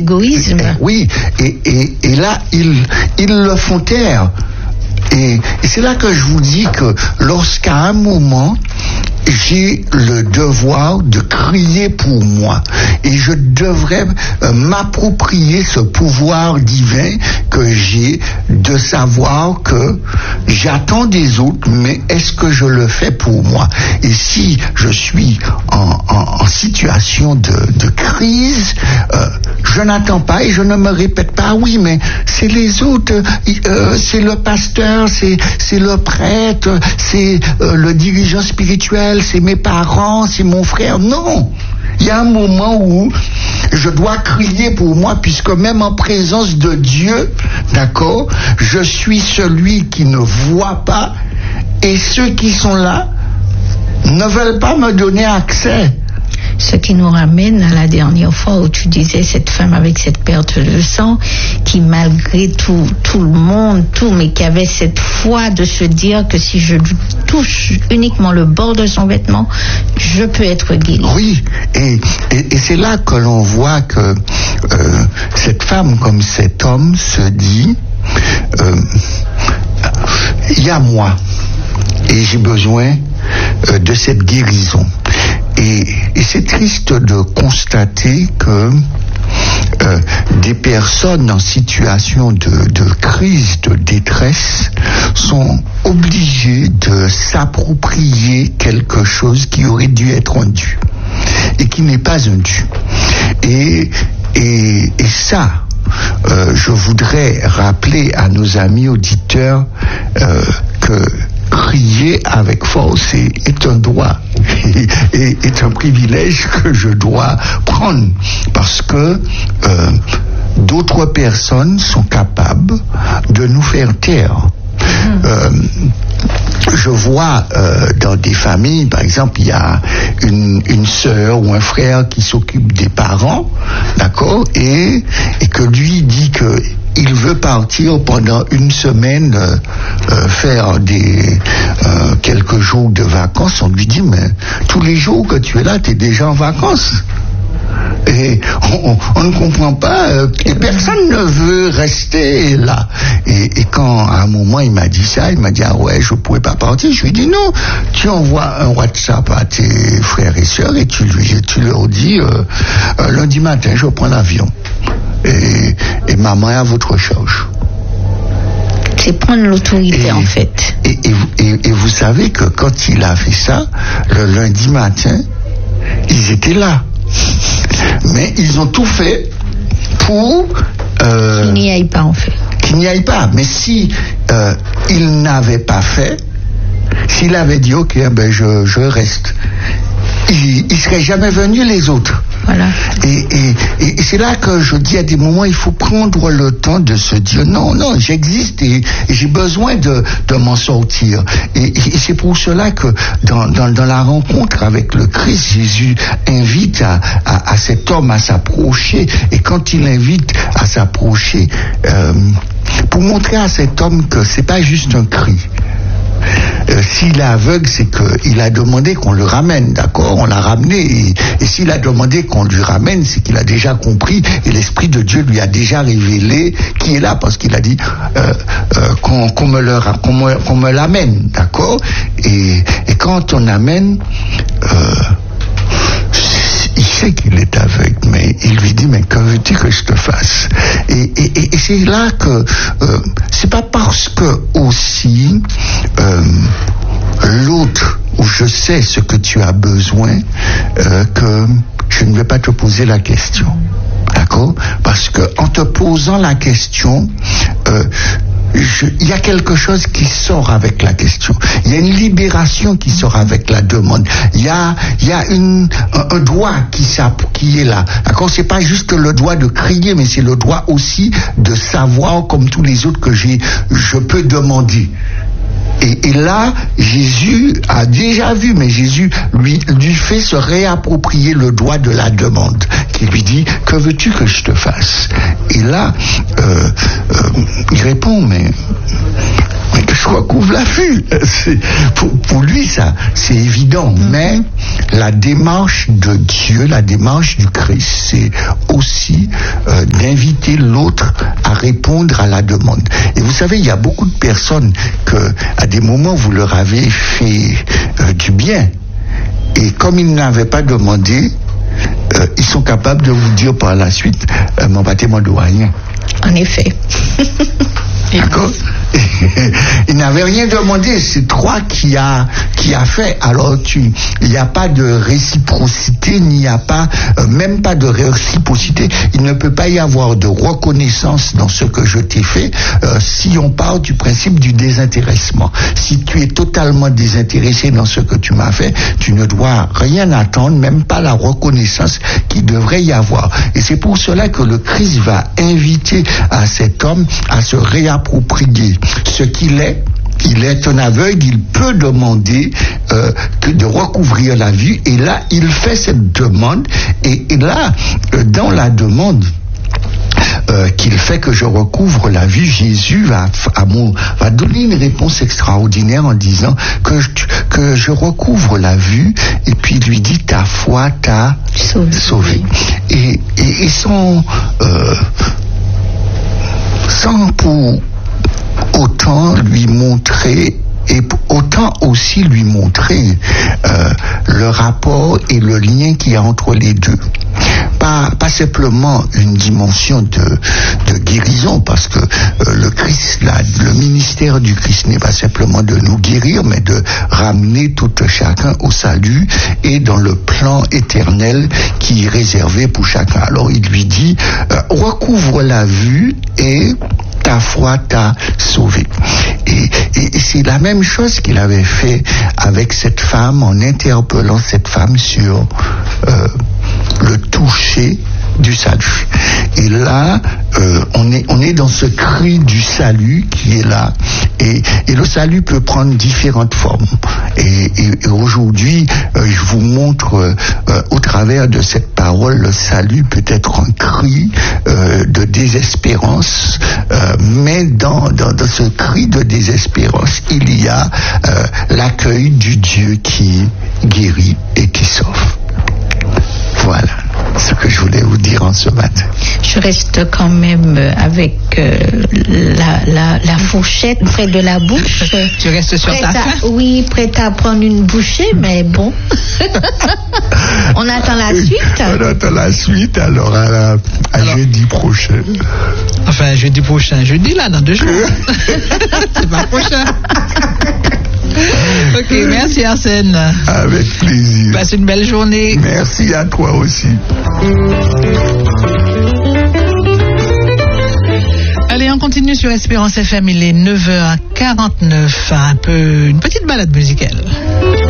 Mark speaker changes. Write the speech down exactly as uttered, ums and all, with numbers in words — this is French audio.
Speaker 1: l'égoïsme.
Speaker 2: Et, et, oui, et, et, et là, ils, ils le font taire. Et, et c'est là que je vous dis que lorsqu'à un moment, j'ai le devoir de crier pour moi et je devrais euh, m'approprier ce pouvoir divin que j'ai de savoir que j'attends des autres, mais est-ce que je le fais pour moi? Et si je suis en, en, en situation de, de crise, euh, je n'attends pas et je ne me répète pas, oui, mais c'est les autres, euh, c'est le pasteur, c'est, c'est le prêtre, c'est euh, le dirigeant spirituel, c'est mes parents, c'est mon frère. Non, il y a un moment où je dois crier pour moi, puisque même en présence de Dieu, d'accord, je suis celui qui ne voit pas, et ceux qui sont là ne veulent pas me donner accès.
Speaker 1: Ce qui nous ramène à la dernière fois où tu disais cette femme avec cette perte de sang qui malgré tout, tout le monde, tout, mais qui avait cette foi de se dire que si je touche uniquement le bord de son vêtement, je peux être guéri.
Speaker 2: Oui, et, et, et c'est là que l'on voit que euh, cette femme comme cet homme se dit, euh, il y a moi et j'ai besoin euh, de cette guérison. Et, et c'est triste de constater que euh, des personnes en situation de, de crise, de détresse, sont obligées de s'approprier quelque chose qui aurait dû être un dû et qui n'est pas un dû. Et, et, et ça, euh, je voudrais rappeler à nos amis auditeurs euh, que crier avec force est, est un droit et, et est un privilège que je dois prendre parce que euh, d'autres personnes sont capables de nous faire taire. Mmh. Euh, je vois euh, dans des familles, par exemple, il y a une, une sœur ou un frère qui s'occupe des parents, d'accord, et, et que lui dit que il veut partir pendant une semaine euh, euh, faire des euh, quelques jours de vacances. On lui dit, mais tous les jours que tu es là, tu es déjà en vacances. Et on, on, on ne comprend pas, euh, et personne ne veut rester là. Et, et quand à un moment il m'a dit ça, il m'a dit ah ouais, je pourrais pas partir. Je lui ai dit non, tu envoies un WhatsApp à tes frères et sœurs et tu, lui, tu leur dis euh, euh, lundi matin je prends l'avion et, et maman est à votre charge.
Speaker 1: C'est prendre l'autorité
Speaker 2: et,
Speaker 1: en fait.
Speaker 2: Et, et, et, et vous savez que quand il a fait ça, le lundi matin, ils étaient là. Mais ils ont tout fait pour euh,
Speaker 1: qu'il n'y aille pas en fait.
Speaker 2: Qu'il n'y aille pas. Mais si euh, il n'avait pas fait, s'il avait dit ok, ben je, je reste, il ne serait jamais venu les autres.
Speaker 1: Voilà.
Speaker 2: Et, et, et c'est là que je dis à des moments, il faut prendre le temps de se dire non, non, j'existe et, et j'ai besoin de, de m'en sortir. Et, et c'est pour cela que dans, dans, dans la rencontre avec le Christ, Jésus invite à, à, à cet homme à s'approcher. Et quand il invite à s'approcher, euh, pour montrer à cet homme que c'est pas juste un cri. Euh, s'il est aveugle, c'est qu'il a demandé qu'on le ramène, d'accord? On l'a ramené, et, et s'il a demandé qu'on lui ramène, c'est qu'il a déjà compris, et l'Esprit de Dieu lui a déjà révélé qui est là, parce qu'il a dit euh, euh, qu'on, qu'on, me le, qu'on, me, qu'on me l'amène, d'accord? Et, et quand on amène, euh, il sait qu'il est aveugle, mais il lui dit, mais que veux-tu que je te fasse? Et, et, et c'est là que euh, c'est pas parce que aussi euh, l'autre, où je sais ce que tu as besoin, euh, que je ne vais pas te poser la question. D'accord? Parce que en te posant la question, euh, Je, il y a quelque chose qui sort avec la question. Il y a une libération qui sort avec la demande. Il y a, il y a une, un, un droit qui, qui est là. D'accord? C'est pas juste le droit de crier, mais c'est le droit aussi de savoir, comme tous les autres, que j'ai, je peux demander. Et, et là, Jésus a déjà vu, mais Jésus lui, lui fait se réapproprier le droit de la demande, qui lui dit, que veux-tu que je te fasse? Et là, euh, euh, il répond, mais que je recouvre la vue. C'est, pour, pour lui, ça, c'est évident. Mm-hmm. Mais la démarche de Dieu, la démarche du Christ, c'est aussi euh, d'inviter l'autre à répondre à la demande. Et vous savez, il y a beaucoup de personnes que, à des moments, vous leur avez fait euh, du bien. Et comme ils n'avaient pas demandé, euh, ils sont capables de vous dire par la suite, euh, mon pâté m'en doit rien.
Speaker 1: En effet.
Speaker 2: D'accord. Il n'avait rien demandé, c'est toi qui a qui a fait. Alors tu, il n'y a pas de réciprocité, il n'y a pas euh, même pas de réciprocité. Il ne peut pas y avoir de reconnaissance dans ce que je t'ai fait euh, si on part du principe du désintéressement. Si tu es totalement désintéressé dans ce que tu m'as fait, tu ne dois rien attendre, même pas la reconnaissance qu'il devrait y avoir. Et c'est pour cela que le Christ va inviter à cet homme à se réapproprier ce qu'il est. Il est un aveugle, il peut demander euh, que de recouvrir la vue, et là il fait cette demande, et, et là euh, dans la demande Euh, qu'il fait que je recouvre la vue, Jésus va, à mon, va donner une réponse extraordinaire en disant que je, que je recouvre la vue, et puis il lui dit ta foi t'a sauvé. sauvé. Et, et, et sans, euh, sans pour autant lui montrer, et autant aussi lui montrer euh, le rapport et le lien qu'il y a entre les deux. Pas, pas simplement une dimension de, de guérison, parce que euh, le Christ, la, le ministère du Christ n'est pas simplement de nous guérir, mais de ramener tout chacun au salut et dans le plan éternel qui est réservé pour chacun. Alors il lui dit, euh, recouvre la vue et ta foi t'a sauvé. Et, et, et c'est la même chose qu'il avait fait avec cette femme en interpellant cette femme sur euh, le toucher du salut. Et là, euh, on est on est dans ce cri du salut qui est là. Et, et le salut peut prendre différentes formes. Et, et, et aujourd'hui, euh, je vous montre euh, au travers de cette parole, le salut peut être un cri euh, de désespérance, euh, mais dans, dans, dans ce cri de désespérance, il y a euh, l'accueil du Dieu qui guérit et qui sauve. Voilà ce que je voulais vous dire en ce matin.
Speaker 1: Je reste quand même avec euh, la, la, la fourchette près de la bouche.
Speaker 3: Tu restes sur ta faim?
Speaker 1: Oui, prête à prendre une bouchée, mais bon. On attend la suite.
Speaker 2: On attend la suite, alors à, la, à alors, jeudi prochain.
Speaker 3: Enfin, jeudi prochain, jeudi là, dans deux jours. C'est pas prochain. Ok, merci Arsène.
Speaker 2: Avec plaisir.
Speaker 3: Passe une belle journée.
Speaker 2: Merci à toi aussi.
Speaker 3: Allez, on continue sur Espérance F M, il est neuf heures quarante-neuf, un peu, une petite balade musicale.